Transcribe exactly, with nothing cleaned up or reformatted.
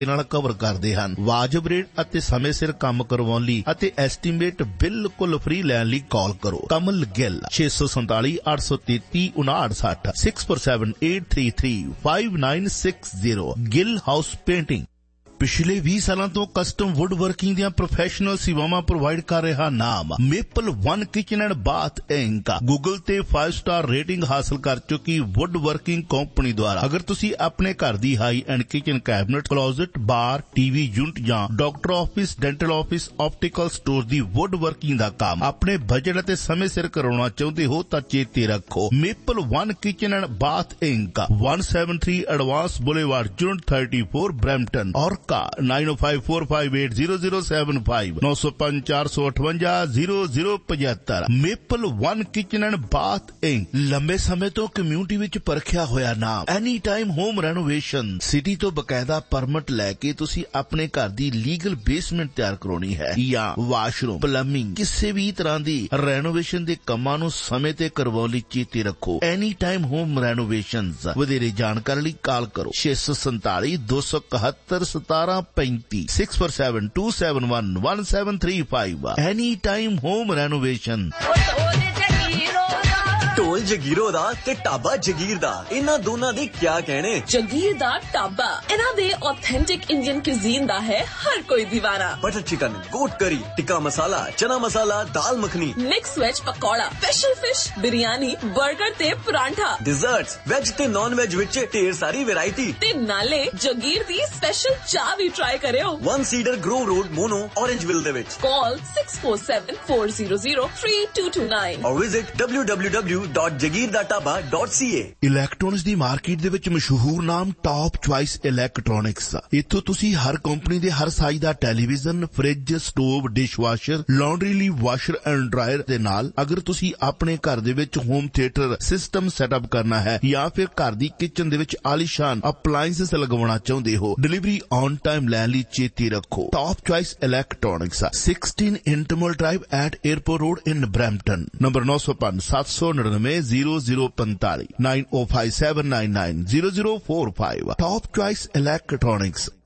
ਨਾਲ ਕਵਰ ਕਰਦੇ ਹਨ। ਵਾਜਬ ਰੇਟ ਅਤੇ ਸਮੇਂ ਸਿਰ ਕੰਮ ਕਰਵਾਉਣ ਲਈ ਅਤੇ ਐਸਟੀਮੇਟ ਬਿਲਕੁਲ ਫ੍ਰੀ ਲੈਣ ਲਈ ਕਾਲ ਕਰੋ। ਕਮਲ ਗਿੱਲ ਛੇ ਸੌ ਸੰਤਾਲੀ ਅੱਠ ਸੌ ਤੇਤੀ ਉਨਾਹਠ ਸੱਠ six four seven eight three three five nine six zero. Gill house painting ਪਿਛਲੇ ਵੀਹ ਸਾਲਾਂ ਤੋਂ ਕਸਟਮ ਵੁੱਡ ਵਰਕਿੰਗ ਦੀਆਂ ਪ੍ਰੋਫੈਸ਼ਨਲ ਸੇਵਾਵਾਂ ਪ੍ਰੋਵਾਈਡ ਕਰ ਰਿਹਾ ਨਾਮ maple one kitchen and bath ink Google ਤੇ ਫਾਈਵ ਸਟਾਰ ਰੇਟਿੰਗ ਹਾਸਲ ਕਰ ਚੁੱਕੀ ਵੁੱਡ ਵਰਕਿੰਗ ਕੰਪਨੀ ਦੁਆਰਾ ਅਗਰ ਤੁਸੀਂ ਆਪਣੇ ਘਰ ਦੀ ਹਾਈ ਐਂਡ ਕਿਚਨ ਕੈਬਨਟ, ਕਲੋਜ਼ਟ, ਬਾਰ, ਟੀਵੀ ਯੂਨਿਟ ਜਾਂ doctor office, dental office, optical store ਦੀ ਵੁੱਡ ਵਰਕਿੰਗ ਦਾ ਕੰਮ ਆਪਣੇ ਬਜਟ ਅਤੇ ਸਮੇਂ ਸਿਰ ਕਰਾਉਣਾ ਚਾਹੁੰਦੇ ਹੋ ਤਾਂ ਚੇਤੇ ਰੱਖੋ maple one kitchen and bath ink one seventy-three advance boulevard unit thirty-four Brampton ਔਰ nine oh five four five eight zero zero seven five nine oh five four five eight zero zero seven maple one kitchen and bath ink ਲੰਬੇ ਸਮੇਂ ਤੋਂ community ਵਿੱਚ ਪਰਖਿਆ ਹੋਇਆ ਨਾਮ any time home renovation city ਤੋਂ ਬਕਾਇਦਾ permit ਲੈ ਕੇ ਤੁਸੀਂ ਆਪਣੇ ਘਰ ਦੀ ਲੀਗਲ ਬੇਸਮੈਂਟ ਤਿਆਰ ਕਰਾਉਣੀ ਹੈ ਜਾਂ ਵਾਸ਼ਰੂਮ, ਪਲੰਬਿੰਗ, ਕਿਸੇ ਵੀ ਤਰ੍ਹਾਂ ਦੀ ਰੈਨੋਵੇਸ਼ਨ ਦੇ ਕੰਮਾਂ ਨੂੰ ਸਮੇਂ ਤੇ ਕਰਵਾਉਣ ਲਈ ਚੇਤੇ ਰੱਖੋ ਐਨੀ ਟਾਈਮ ਹੋਮ ਰੈਨੋਵੇਸ਼ਨ। ਵਧੇਰੇ ਜਾਣਕਾਰੀ ਲਈ ਕਾਲ ਕਰੋ ਛੇ ਸੌ ਸੰਤਾਲੀ ਦੋ ਸੌ ਇਕਹੱਤਰ ਸਤਾਰਾਂ ਪੈਂਤੀ six four seven two seven one one seven three five any time home renovation. ਢੋਲ ਜਗੀਰੋ ਦਾ ਤੇ ਢਾਬਾ ਜਗੀਰ ਦਾ ਇਹਨਾਂ ਦੋਨਾਂ ਦੇ ਕਿਆ ਕਹਿਣੇ। ਜਗੀਰ ਦਾ ਢਾਬਾ ਇਹਨਾਂ ਦੇ ਆਥੈਂਟਿਕ ਇੰਡੀਅਨ ਕੁਜ਼ੀਨ ਦਾ ਹੈ ਹਰ ਕੋਈ ਦੀਵਾਨਾ। ਬਟਰ ਚਿਕਨ, ਗੋਟ ਕਰੀ, ਟਿੱਕਾ ਮਸਾਲਾ, ਚਨਾ ਮਸਾਲਾ, dal makhani, mix veg pakora, special fish, biryani, 버ਗਰ ਤੇ ਪਰਾਂਠਾ, ਡਿਜ਼ਰਟਸ, ਵੈਜ ਤੇ ਨਾਨ ਵੈਜ ਵਿੱਚ ਢੇਰ ਸਾਰੀ ਵੈਰਾਈਟੀ ਤੇ ਨਾਲੇ ਜਗੀਰ ਦੀ ਸਪੈਸ਼ਲ ਚਾਹ ਵੀ ਟਰਾਈ ਕਰਿਓ। One seeder Grove road, mono, ਔਰੇਂਜਵਿਲ ਦੇ ਵਿੱਚ। ਕਾਲ six four seven four zero zero three two two nine or visit w w w dot jagir da taba dot c a। Electronics the market ਦੇ ਵਿੱਚ ਮਸ਼ਹੂਰ ਨਾਮ top choice electronics. ਇੱਥੋਂ ਤੁਸੀਂ ਹਰ company ਦੇ ਹਰ size ਦਾ television, fridge, stove, dishwasher, laundry ਲਈ washer and dryer ਦੇ ਨਾਲ ਅਗਰ ਤੁਸੀਂ ਆਪਣੇ ਘਰ ਦੇ ਵਿੱਚ ਹੋਮ ਥੀਏਟਰ ਸਿਸਟਮ ਸੈਟਅਪ ਕਰਨਾ ਹੈ ਜਾਂ ਫਿਰ ਘਰ ਦੀ ਕਿਚਨ ਦੇ ਵਿੱਚ ਆਲੀਸ਼ਾਨ ਅਪਲਾਇੰਸਸ ਲਗਵਾਉਣਾ ਚਾਹੁੰਦੇ ਹੋ, ਡਿਲੀਵਰੀ ਔਨ ਟਾਈਮ ਲੈਣ ਲਈ ਚੇਤੇ ਰੱਖੋ top choice electronics sixteen ਇੰਟਰਮਲ drive at airport road in Brampton. Number nine oh five seven seven nine nine zero zero forty nine oh five seven nine nine zero zero four five। Top Choice Electronics।